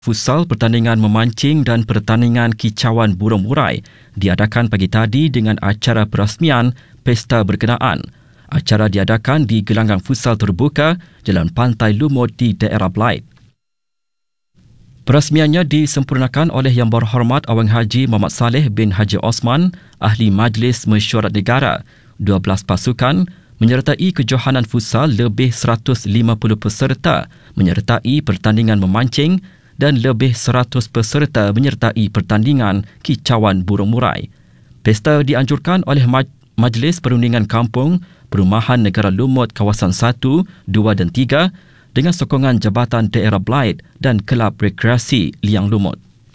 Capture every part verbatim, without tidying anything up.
Futsal pertandingan memancing dan pertandingan kicauan burung murai diadakan pagi tadi dengan acara perasmian pesta berkenaan. Acara diadakan di gelanggang futsal terbuka Jalan Pantai Lumut di daerah Blyth. Perasmiannya disempurnakan oleh Yang Berhormat Awang Haji Muhammad Saleh bin Haji Osman, Ahli Majlis Mesyuarat Negara. dua belas pasukan menyertai kejohanan futsal, lebih seratus lima puluh peserta menyertai pertandingan memancing dan lebih seratus peserta menyertai pertandingan kicauan burung murai. Pesta dianjurkan oleh Maj- Majlis Perundingan Kampung Perumahan Negara Lumut Kawasan satu, dua dan tiga dengan sokongan Jabatan Daerah Blyth dan Kelab Rekreasi Liang Lumut.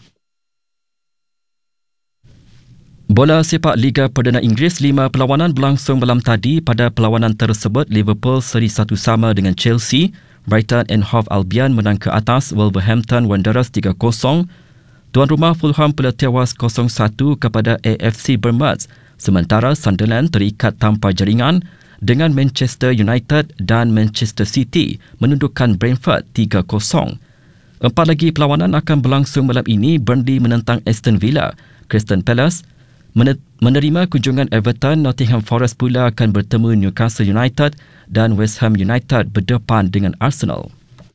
Bola sepak Liga Perdana Inggeris, lima perlawanan berlangsung malam tadi. Pada perlawanan tersebut, Liverpool seri satu sama dengan Chelsea. Brighton and Hove Albion menang ke atas Wolverhampton Wanderers tiga kosong. Tuan rumah Fulham pula tewas kosong satu kepada A F C Bournemouth. Sementara Sunderland terikat tanpa jaringan dengan Manchester United dan Manchester City menundukkan Brentford tiga kosong. Empat lagi perlawanan akan berlangsung malam ini. Burnley menentang Aston Villa. Crystal Palace menerima kunjungan Everton. Nottingham Forest pula akan bertemu Newcastle United dan West Ham United berdepan dengan Arsenal.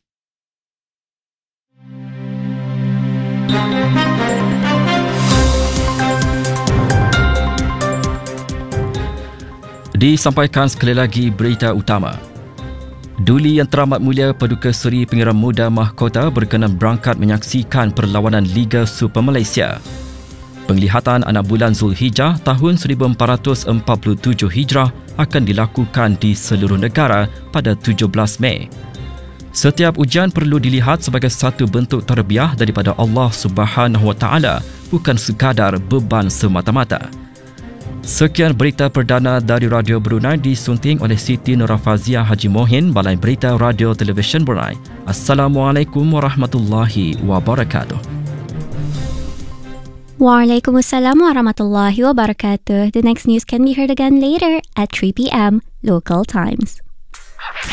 Disampaikan sekali lagi berita utama. Duli Yang Teramat Mulia Paduka Seri Pengiran Muda Mahkota berkenan berangkat menyaksikan perlawanan Liga Super Malaysia. Penglihatan anak bulan Zulhijjah tahun seribu empat ratus empat puluh tujuh Hijrah akan dilakukan di seluruh negara pada tujuh belas Mei. Setiap ujian perlu dilihat sebagai satu bentuk tarbiyah daripada Allah Subhanahu Wa Taala, bukan sekadar beban semata-mata. Sekian berita perdana dari Radio Brunei disunting oleh Siti Nurafazia Haji Mohin, Balai Berita Radio Televisyen Brunei. Assalamualaikum warahmatullahi wabarakatuh. Waalaikumsalam warahmatullahi wabarakatuh. The next news can be heard again later at three p.m. local times.